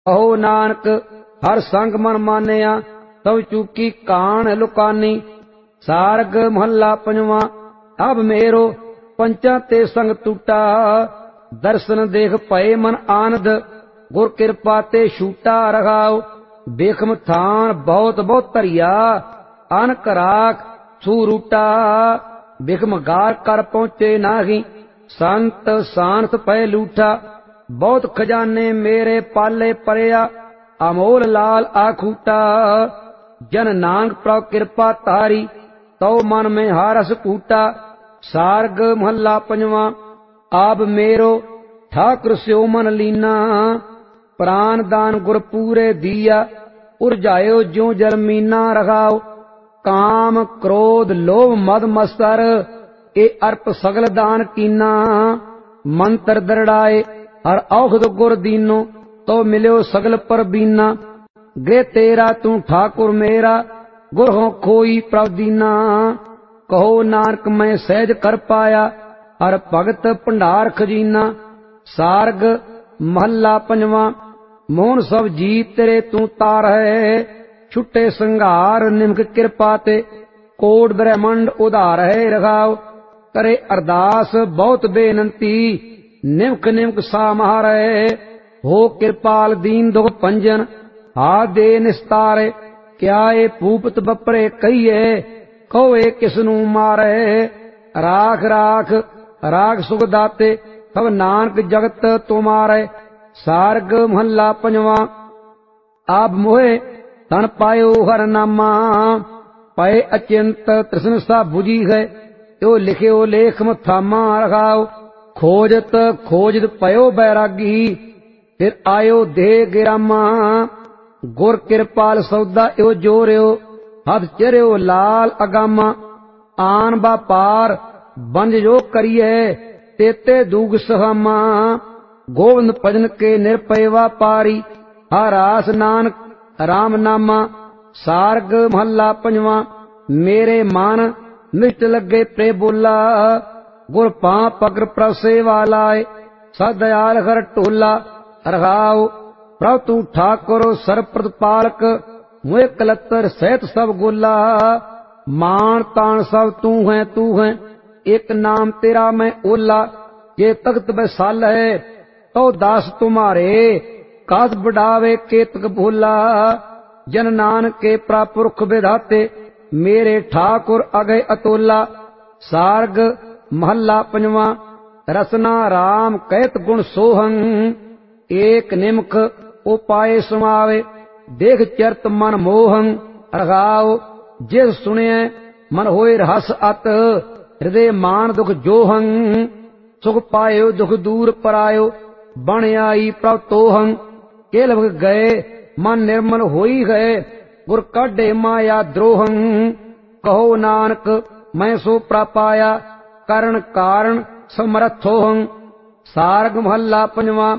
कहो नानक हर संग मन मानिया, तब चूकी कान लुकानी। सारग महला पंजवा। अब मेरो पंचा ते संग टूटा, दर्शन देख पए मन आनंद, गुर कृपा ते छूटा रखाओ। बेखम थान बहुत बहुत धरिया, अनक राख सूरूटा। बिखम गार कर पहुंचे नाही, संत सांत पै लूठा। बहुत खजाने मेरे पाले परिया, अमोल लाल आखूटा। जन नानक प्रभु कृपा तारी, तो मन में हारस कूटा। सारग महला पंजवा। आप मेरो ठाकुर स्यो मन लीना, प्राण दान गुर पूरे दिया। उर्जायो ज्यों जलमीना रखाओ। काम क्रोध लोभ मद मत्सर, ए अर्प सगल दान कीना। मंत्र दरड़ाए हर औखद गुर दीनो, तो मिलो सगल पर बीना। गृह तेरा तू ठाकुर मेरा, गुर हो खोई प्रभ दीना। कहो नानक मैं सहज कर पाया, हर भगत भंडार खजीना। सारग महला पंजवा। मोहन सब जी तेरे तू तार है, छुट्टे संघार निमक कृपा ते। कोट ब्रह्मंड उधार है रखाओ, करे अरदास बहुत बेनंती। निमक निमक सामहार है, हो कृपाल दीन दुख पंजन। हाथ दे निस्तारे, क्या ए भूपत बपरे कहिए। कहो ए किसनू मारे, राख राख राख सुख दाते। तब नानक जगत तुम्हारे। सारग महला पंजवा। आप मोहे तन पायो हर नामा, पए अचिंत तृष्ण सा बुझी है। यो लिखियो लेख थामा रखाओ, खोजत खोजत पयो बैरागी। फिर आयो देह गिरामा, गुर कृपाल सौदा यो जोरियो। हथ चरियो लाल अगामा, आन बा पार बंज जो करिए। तेते दूग सहामा, गोविंद भजन के निरपय व्यापारी। हरास नानक राम नामा। सारग महला पंजवा। मेरे मन मिष्ट लगे प्रे बोला, गुर पां पगर प्रभ सेवा लाए। सदयाल हर टोला रखाओ, प्रभ तू ठाकुर सर प्रतिपालक। मुए कलतर सहित सब गोला, मान तान सब तू है। एक नाम तेरा मैं ओला। ये तख्त बैसाल है, तो दास तुम्हारे। कास बढ़ावे केतक भोला, जन नानक के प्रापुरख विधाते। मेरे ठाकुर अगय अतोला। सारग महला पंजवा। रसना राम कहत गुण सोहं, एक निमख उपाय समावे। देख चरत मन मोहं रखाओ, जिस सुने मन होए रहस अत। हृदय मान दुख जोहं, सुख पायो दुख दूर परायो। बण आई प्रभ तोहं, केलभ गए मन निर्मल होई गए। गुर काढ़े माया द्रोहं, कहो नानक मैं सो प्रापाया। करण कारण समर्थोहं। सारग महला पंजवा।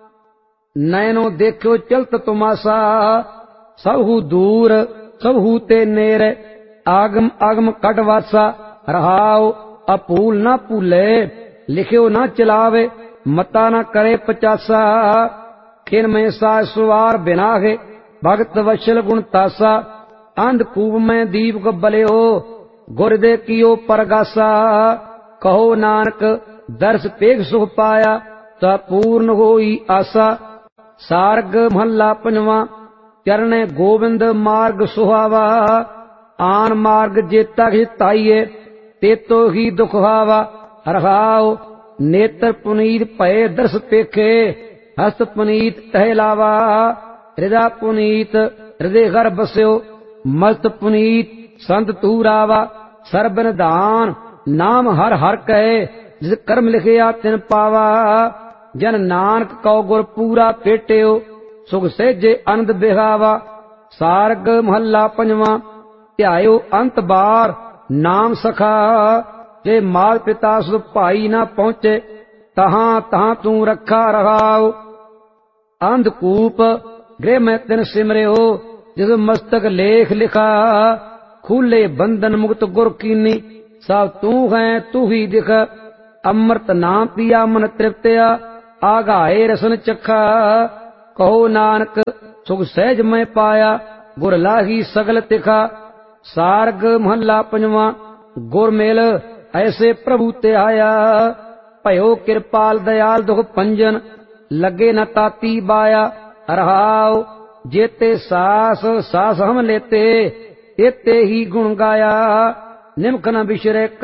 नैनो देखो चलत तुमासा, सबहु दूर सबहु ते नेर। आगम आगम कट वासा रहाओ, अपूल न भूले। लिखियो न चलावे, मता न करे पचासा। खिन में सा सुवार बिनागे, भगत वशल गुण तासा। अंधकूप में दीपक बलियो, गुरदे कियो परगासा। कहो नानक दर्श पेख सुख पाया, ता पूर्ण होई आसा। सारग महला पंजवा। चरणे गोविंद मार्ग सुहावा, आन मार्ग जेता हिताइए। तेतो ही दुखहावा रखाओ, नेत्र पुनीत भय दर्श पेखे। हस्त पुनीत टहलावा, हृदय पुनीत हृदय घर बस्यो। मस्त पुनीत संत तूरावा, सर्ब निधान नाम हर हर कहे। जिस कर्म लिखिया तिन पावा, जन नानक कौ गुर पूरा पेटियो। सुख सहजे आनंद बिहावा। सारग महला पंजवा। ध्यायो अंत बार नाम सखा, जे मात पिता सुध भाई न पहुंचे। तहां तहां तू रखा रहाओ, अंधकूप गृह में तिन सिमरियो। जिस मस्तक लेख लिखा, खुले बंधन मुक्त गुर कीनी। सब तू है तू ही दिख, अमृत नाम पिया मन तृप्तया। आगाए रसन चखा, ਕਹੋ ਨਾਨਕ ਸੁਖ ਸਹਿਜ ਮੈਂ ਪਾਇਆ ਗੁਰ ਲਾਹੀ ਸਗਲ ਤਿਖਾ। ਸਾਰਗ ਮਹੱਲਾ ਪੰਜਵਾਂ। ਗੁਰ ਮਿਲ ਐਸੇ ਪ੍ਰਭੂ ਤੇ ਆਇਆ ਭਇਓ ਕਿਰਪਾਲ ਦਇਆਲ ਦੁਖ ਭੰਜਨ ਲੱਗੇ ਨ ਤਾਤੀ ਬਾਇਆ। ਰਹਾਉ जेते सास सास हम लेते एते ही गुण गाया निमख न बिसरे